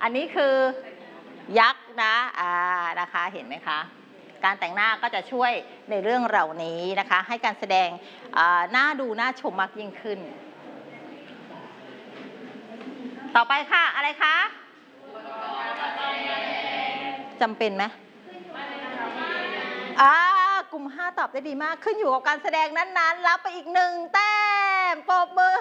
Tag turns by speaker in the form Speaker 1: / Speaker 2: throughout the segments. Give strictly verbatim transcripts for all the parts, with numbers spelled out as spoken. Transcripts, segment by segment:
Speaker 1: อันนี้คือยักษ์นะอ่านะคะเห็นไหมคะการแต่งหน้าก็จะช่วยในเรื่องเหล่านี้นะคะให้การแสดงน่าดูน่าชมมากยิ่งขึ้นต่อไปค่ะอะไรคะจำเป็นไหมอ่ากลุ่มห้าตอบได้ดีมากขึ้นอยู่กับการแสดงนั้นๆรับไปอีกหนึ่งแต้มปรบมือ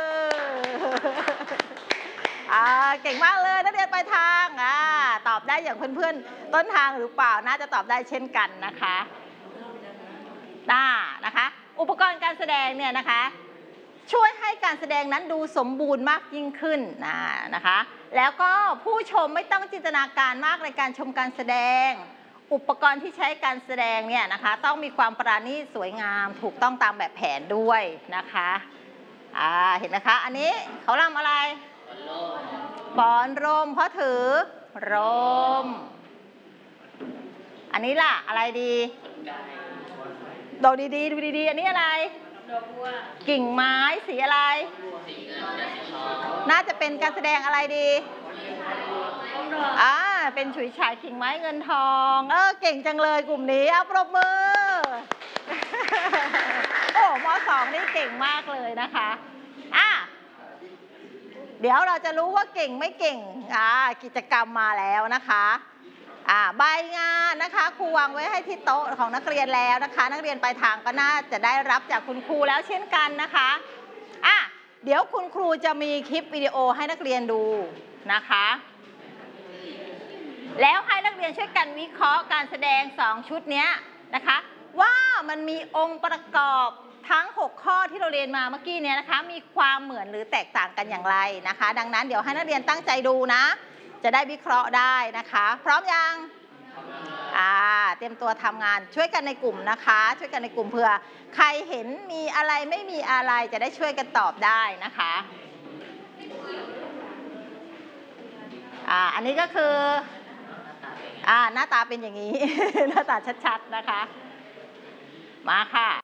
Speaker 1: อ่าเก่งมากเลยนักเรียนปลายทางอ่าตอบได้อย่างเพื่อนๆต้นทางหรือเปล่าน่าจะตอบได้เช่นกันนะคะน่านะคะอุปกรณ์การแสดงเนี่ยนะคะช่วยให้การแสดงนั้นดูสมบูรณ์มากยิ่งขึ้นนะนะคะแล้วก็ผู้ชมไม่ต้องจินตนาการมากในการชมการแสดงอุปกรณ์ที่ใช้การแสดงเนี่ยนะคะต้องมีความปราณีตสวยงามถูกต้องตามแบบแผนด้วยนะคะอ่าเห็นไหมคะอันนี้เขารำอะไรฟ้อนรมเพราะถือรมอันนี้ล่ะอะไรดีดูดีๆดูดีๆอันนี้อะไรกิ่งไม้สีอะไรน่าจะเป็นการแสดงอะไรดีอ่าเป็นฉุยฉายกิ่งไม้เงินทองเออเก่งจังเลยกลุ่มนี้เอาปรบมือโอ้ม.สอง นี่เก่งมากเลยนะคะอ่ะเดี๋ยวเราจะรู้ว่าเก่งไม่เก่งอ่ากิจกรรมมาแล้วนะคะอ่าใบงานนะคะครูวางไว้ให้ที่โต๊ะของนักเรียนแล้วนะคะนักเรียนปลายทางก็น่าจะได้รับจากคุณครูแล้วเช่นกันนะคะอ่ะเดี๋ยวคุณครูจะมีคลิปวิดีโอให้นักเรียนดูนะคะแล้วให้นักเรียนช่วยกันวิเคราะห์การแสดงสองชุดนี้นะคะว่ามันมีองค์ประกอบทั้งหกข้อที่เราเรียนมาเมื่อกี้เนี่ยนะคะมีความเหมือนหรือแตกต่างกันอย่างไรนะคะดังนั้นเดี๋ยวให้นักเรียนตั้งใจดูนะจะได้วิเคราะห์ได้นะคะพร้อมยังอ่าเตรียมตัวทำงานช่วยกันในกลุ่มนะคะช่วยกันในกลุ่มเผื่อใครเห็นมีอะไรไม่มีอะไรจะได้ช่วยกันตอบได้นะคะอ่าอันนี้ก็คืออ่าหน้าตาเป็นอย่างนี้ หน้าตาชัดๆนะคะมาค่ะ